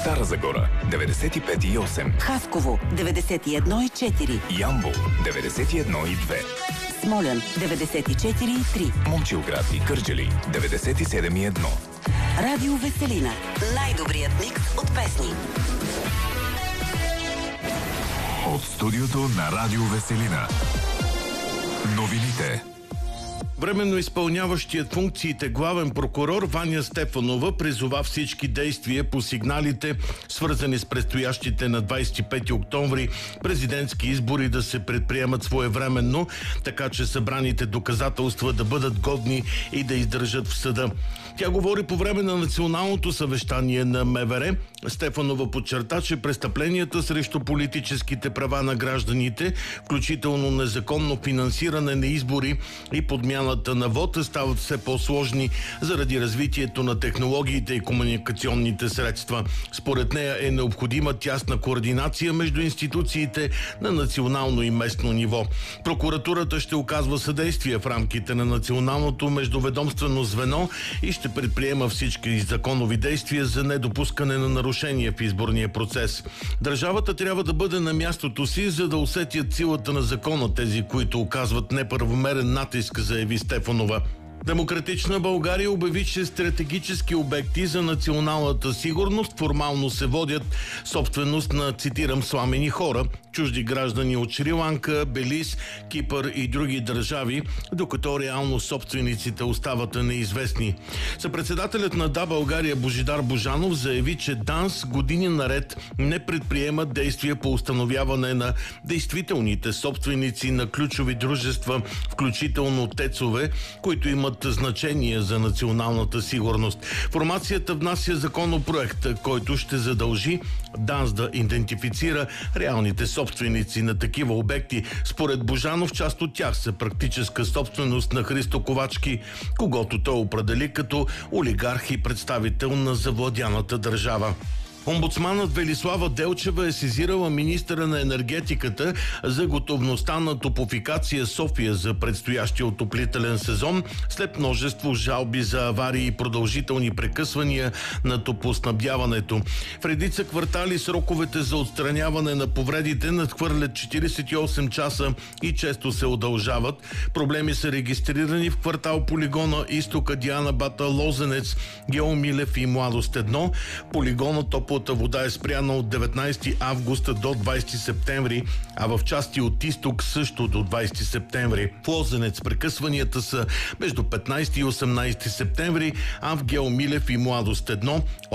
Стара Загора 95,8, Хасково 91,4, Ямбол 91,2, Смолян 94,3, Момчилград и Кърджали 97,1. Радио Веселина. Най-добрият микс от песни. От студиото на Радио Веселина. Новините. Временно изпълняващият функциите главен прокурор Ваня Стефанова призова всички действия по сигналите, свързани с предстоящите на 25 октомври президентски избори, да се предприемат своевременно, така че събраните доказателства да бъдат годни и да издържат в съда. Тя говори по време на националното съвещание на МВР. Стефанова подчерта, че престъпленията срещу политическите права на гражданите, включително незаконно финансиране на избори и подмяната на вота, стават все по-сложни заради развитието на технологиите и комуникационните средства. Според нея е необходима тясна координация между институциите на национално и местно ниво. Прокуратурата ще оказва съдействие в рамките на националното междуведомствено звено и ще предприема всички законови действия за недопускане на нарушения в изборния процес. Държавата трябва да бъде на мястото си, за да усетят силата на закона тези, които оказват неправомерен натиск, заяви Стефанова. Демократична България обяви, че стратегически обекти за националната сигурност формално се водят собственост на, цитирам, сламени хора, чужди граждани от Шри-Ланка, Белиз, Кипър и други държави, докато реално собствениците остават неизвестни. Съпредседателят на Да, България Божидар Божанов заяви, че ДАНС години наред не предприема действия по установяване на действителните собственици на ключови дружества, включително ТЕЦ-ове, които имат значение за националната сигурност. Формацията внася законопроект, който ще задължи ДАНС да идентифицира реалните собственици на такива обекти. Според Божанов, част от тях са практическа собственост на Христо Ковачки, когото той определи като олигарх и представител на завладяната държава. Омбудсманът Велислава Делчева е сезирала министъра на енергетиката за готовността на Топлофикация София за предстоящия отоплителен сезон след множество жалби за аварии и продължителни прекъсвания на топлоснабдяването. В редица квартали сроковете за отстраняване на повредите надхвърлят 48 часа и често се удължават. Проблеми са регистрирани в квартал Полигона, Изтока, Диана Бата, Лозенец, Гео Милев и Младост 1. Полигона топлата вода е спряна от 19 августа до 20 септември, а в части от Изток също до 20 септември. В Лозенец прекъсванията са между 15 и 18 септември, а в Гео Милев и Младост 1